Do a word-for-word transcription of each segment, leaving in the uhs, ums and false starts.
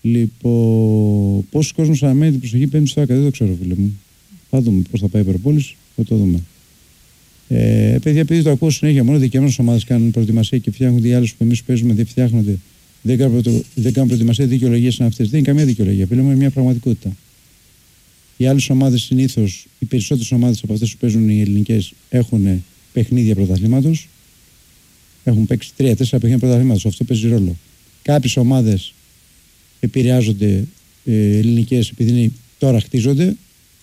Λοιπόν, πόσος κόσμος αναμένει την προσοχή πέμπτη στο ΑΚΑ, δεν το ξέρω, φίλε μου. Θα δούμε πώς θα πάει η Περοπόλης, θα το δούμε. Ε, παιδιά, επειδή το ακούω συνέχεια, μόνο δικαιωμένες ομάδες κάνουν προετοιμασία και φτιάχνονται οι άλλες που εμείς παίζουμε, δεν φτιάχνονται, δεν κάνουν, πρωτο, δεν κάνουν προετοιμασία, δικαιολογίες είναι αυτές. Δεν είναι καμία δικαιολογία, φίλε μου, είναι μια πραγματικότητα. Οι άλλες ομάδες συνήθως, οι περισσότερες ομάδες από αυτές που παίζουν οι ελληνικές, έχουν παιχνίδια πρωταθλήματος. Έχουν παίξει τρία-τέσσερα παιχνίδια πρωταθλήματος. Αυτό παίζει ρόλο. Κάποιες ομάδες επηρεάζονται ε, ελληνικές επειδή είναι, τώρα χτίζονται.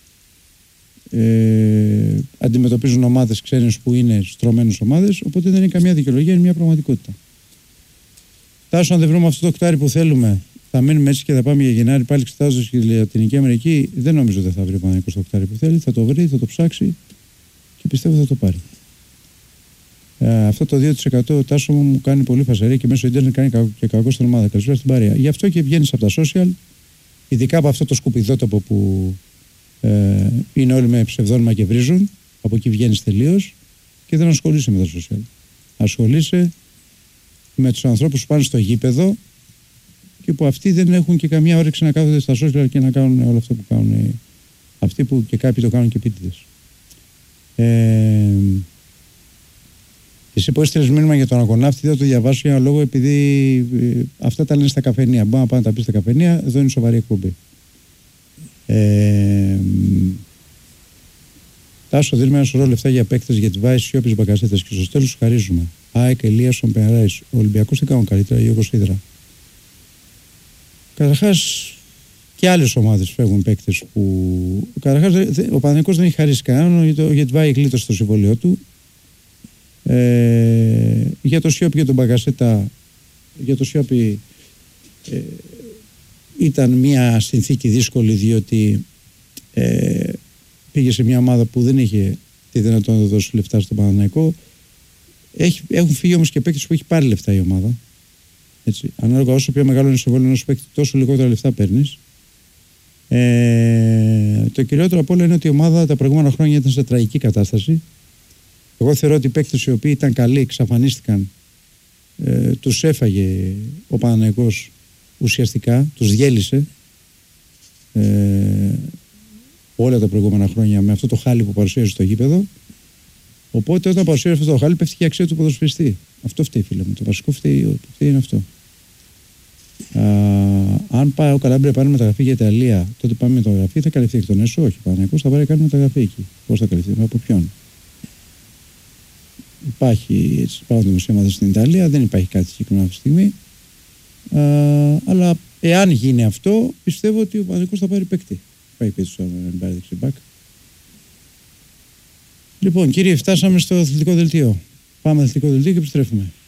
Ε, αντιμετωπίζουν ομάδες ξένες που είναι στρωμένες ομάδες. Οπότε δεν είναι καμία δικαιολογία, είναι μια πραγματικότητα. Τάσο, αν δεν βρούμε αυτό το οκτάρι που θέλουμε, θα μείνουμε έτσι και θα πάμε για Γενάρη πάλι εξετάζοντας και τη Λατινική Αμερική. Δεν νομίζω ότι θα βρει ο Παναθηναϊκός το οκτάρι που θέλει. Θα το βρει, θα το ψάξει και πιστεύω θα το πάρει. Ε, αυτό το δύο τοις εκατό Τάσο μου, μου κάνει πολύ φασαρία και μέσω ίντερνετ κάνει κακό, και κακό στην ομάδα. Καλησπέρα στην παρέα. Γι' αυτό και βγαίνει από τα social, ειδικά από αυτό το σκουπιδότοπο που ε, είναι όλοι με ψευδόνυμα και βρίζουν. Από εκεί βγαίνει τελείως και δεν ασχολείσαι με τα social. Ασχολείσαι με τους ανθρώπους που πάνε στο γήπεδο και που αυτοί δεν έχουν και καμία όρεξη να κάθονται στα social και να κάνουν όλο αυτό που κάνουν αυτοί, που και κάποιοι το κάνουν και επίτηδες. Ε, Εσύ που έστειλες μήνυμα για τον Αγωνάφτη, δεν το διαβάσω για ένα λόγο, επειδή ε, αυτά τα λένε στα καφενεία. Μπορεί να πάνε να τα πει στα καφενεία, εδώ είναι σοβαρή εκπομπή. Ε, Τάσο, δίνουμε ένα σωρό λεφτά για παίκτες για τις βάσεις Σιώπης Μπακασέτας και στο τέλος σου χαρίζουμε. ΑΕΚ, Ελίασον, Πεναράης. Ο Ολυμπιακός δεν κάνουν καλύτερα, Γιώργος Ύδρα. Καταρχάς, και άλλες ομάδες φεύγουν παίκτες που. Καταρχάς, ο Παναθηναϊκός δεν έχει χαρίσει κανέναν, γιατί, γιατί βάει γλίτωσε στο συμβόλαιό του. Ε, για το Σιώπη και τον Μπαγκασέτα, για το Σιώπη ε, ήταν μια συνθήκη δύσκολη, διότι ε, πήγε σε μια ομάδα που δεν είχε τη δυνατότητα να δώσει λεφτά στον Παναθηναϊκό. Έχει, έχουν φύγει όμως και παίκτες που έχει πάρει λεφτά η ομάδα. Έτσι. Ανάλογα όσο πιο μεγάλο είναι το συμβόλαιο ενός παίκτη, τόσο λιγότερα λεφτά παίρνεις. Ε, το κυριότερο από όλα είναι ότι η ομάδα τα προηγούμενα χρόνια ήταν σε τραγική κατάσταση. Εγώ θεωρώ ότι οι παίκτες οι οποίοι ήταν καλοί, εξαφανίστηκαν, ε, τους έφαγε ο Παναθηναϊκός ουσιαστικά, τους διέλυσε ε, όλα τα προηγούμενα χρόνια με αυτό το χάλι που παρουσίαζε στο γήπεδο. Οπότε όταν παρουσίαζε αυτό το χάλι, πέφτει και η αξία του ποδοσφαιριστή. Αυτό φταίει, φίλε μου. Το βασικό φταίει, φταίει είναι αυτό. Α, αν πάει ο Καλάμπρια πάρει μεταγραφή για Ιταλία, τότε πάμε μεταγραφή, θα καλυφθεί εκ των έσω. Όχι, ο Παναθηναϊκός θα πάρει κάνει μεταγραφή εκεί. Πώς θα καλυφθεί, από ποιον? Υπάρχει, έτσι, υπάρχουν δημοσιεύματα στην Ιταλία, δεν υπάρχει κάτι συγκεκριμένο αυτή τη στιγμή. Α, αλλά εάν γίνει αυτό, πιστεύω ότι ο Παναθηναϊκός θα πάρει παίκτη. Πάει πίσω να πάρει δεξιμπάκ. Λοιπόν, κύριε, φτάσαμε στο αθλητικό δελτίο. Πάμε αθλητικό δελτίο και επιστρέφουμε.